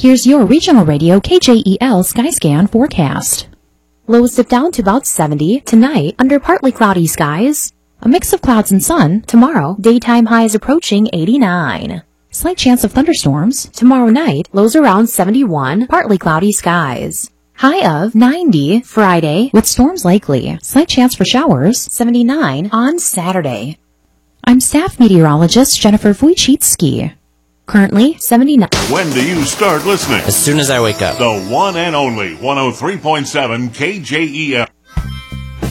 Here's your regional radio KJEL Skyscan forecast. Lows dip down to about 70 tonight under partly cloudy skies. A mix of clouds and sun tomorrow. Daytime highs approaching 89. Slight chance of thunderstorms. Tomorrow night, lows around 71, partly cloudy skies. High of 90 Friday with storms likely. Slight chance for showers. 79 on Saturday. I'm staff meteorologist Jennifer Wojcicki. Currently 79. When do you start listening? As soon as I wake up. The one and only 103.7 KJEL.